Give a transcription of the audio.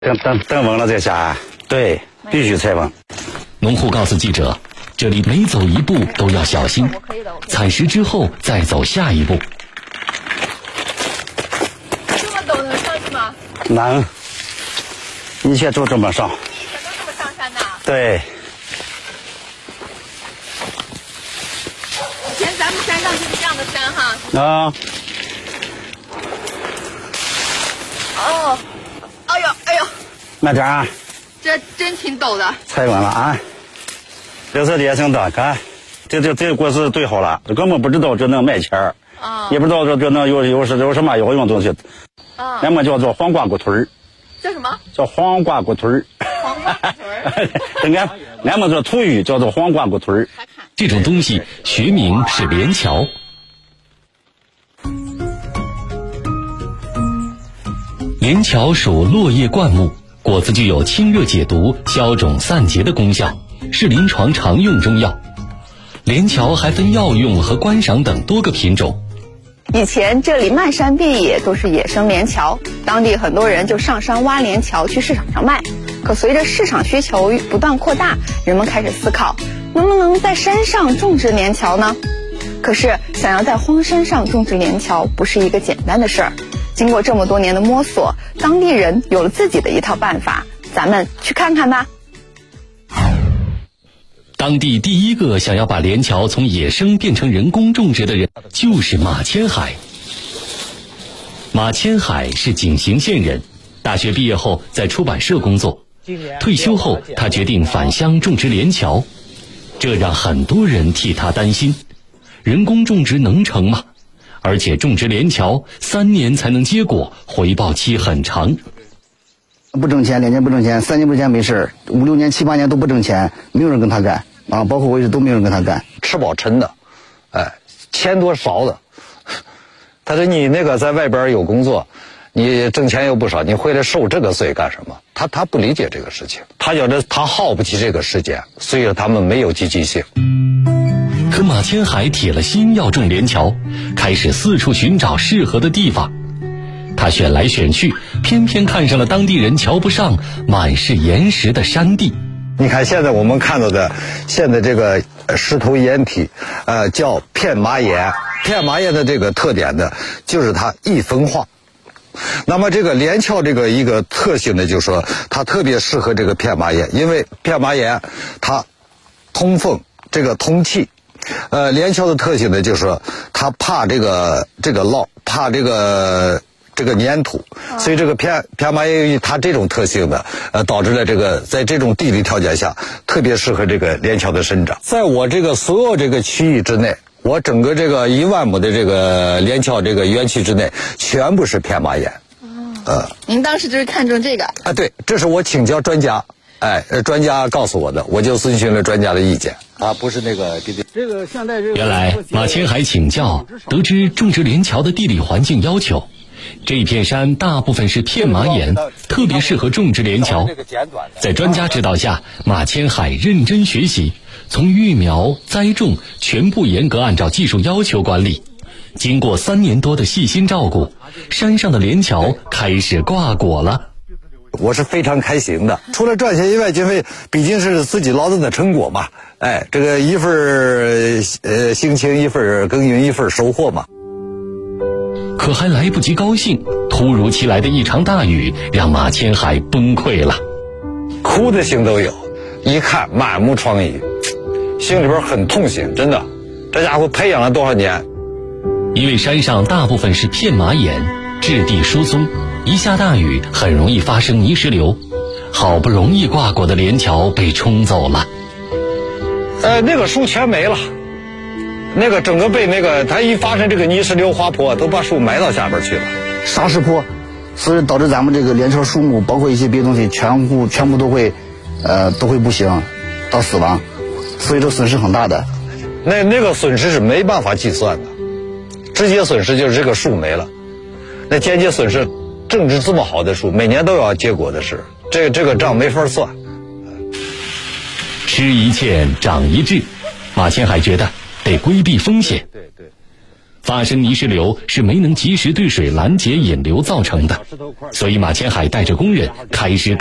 等稳了再下，对，必须踩稳。 农户告诉记者，这里每走一步都要小心，踩实之后再走下一步。 这么陡能上去吗？ 能，一切都这么上。 全都这么上山的？ 对。 以前咱们山上就是这样的山哈。 啊。 哦，哎呦哎呦， 慢点啊！ 这真挺陡的。 踩稳了啊！这是烈性的，看，这果实对好了，根本不知道这能卖钱儿，也不知道这能有什么有用东西。俺们叫做黄瓜骨腿儿。 叫什么？ 叫黄瓜骨腿儿。 黄瓜骨腿儿。 俺们这土语叫做黄瓜骨腿儿。 这种东西学名是连翘。连翘属落叶灌木，果子具有清热解毒、消肿散结的功效，是临床常用中药。连翘还分药用和观赏等多个品种。 以前这里漫山遍野都是野生连翘，当地很多人就上山挖连翘去市场上卖。可随着市场需求不断扩大，人们开始思考，能不能在山上种植连翘呢？可是想要在荒山上种植连翘不是一个简单的事儿。经过这么多年的摸索，当地人有了自己的一套办法，咱们去看看吧。 当地第一个想要把连翘从野生变成人工种植的人就是马千海。马千海是井陉县人，大学毕业后在出版社工作，退休后他决定返乡种植连翘，这让很多人替他担心，人工种植能成吗？而且种植连翘3年才能结果，回报期很长。 不挣钱，2年不挣钱，3年不挣钱没事，5、6年、7、8年都不挣钱，没有人跟他干啊，包括我也是都没有人跟他干。 吃饱撑的，钱多少的。他说你那个在外边有工作，你挣钱又不少，你回来受这个罪干什么？他不理解这个事情，他觉得他耗不起这个时间，所以他们没有积极性。 可马千海铁了心要种连翘，开始四处寻找适合的地方。他选来选去，偏偏看上了当地人瞧不上满是岩石的山地。 你看现在我们看到的现在这个石头岩体，叫片麻岩。片麻岩的这个特点呢，就是它易分化。那么这个连翘这个一个特性呢，就是说它特别适合这个片麻岩，因为片麻岩它通风，这个通气。连翘的特性呢，就是说它怕这个涝，怕这个粘土，所以这个片麻岩由于它这种特性呢，导致了这个在这种地理条件下，特别适合这个连翘的生长。在我这个所有这个区域之内，我整个这个1万亩的这个连翘这个园区之内，全部是片麻岩。 您当时就是看中这个？ 对，这是我请教专家。专家告诉我的，我就遵循了专家的意见啊，不是那个这个现在这个。 原来马千海请教，得知种植连翘的地理环境要求，这片山大部分是片麻岩，特别适合种植连翘。在专家指导下，马千海认真学习，从育苗、栽种全部严格按照技术要求管理。经过3年多的细心照顾，山上的连翘开始挂果了。 我是非常开心的，除了赚钱以外，因为毕竟是自己劳动的成果嘛，这个一份辛勤，一份耕耘，一份收获嘛。 可还来不及高兴，突如其来的一场大雨让马千海崩溃了， 哭的心都有，一看满目疮痍，心里边很痛心，真的，这家伙培养了多少年。 因为山上大部分是片麻岩，质地疏松，一下大雨很容易发生泥石流，好不容易挂果的连翘被冲走了。 那个树全没了，那个整个被那个它一发生这个泥石流滑坡，都把树埋到下边去了。 沙石坡，所以导致咱们这个连翘树木，包括一些别的东西，全部都会不行，到死亡，所以这损失很大的。 那个损失是没办法计算的，直接损失就是这个树没了，那间接损失种植这么好的树，每年都要结果的事，这个账没法算。 吃一堑长一智，马千海觉得得规避风险。 发生泥石流是没能及时对水拦截引流造成的，所以马千海带着工人开始